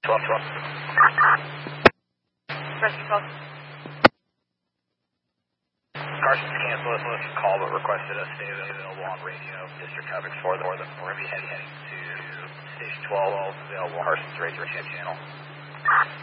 Rescue 12. Carson's canceled this call but requested us stay available on radio. District coverage for them. We're going to be heading to Station 12, available on Carson's radio channel.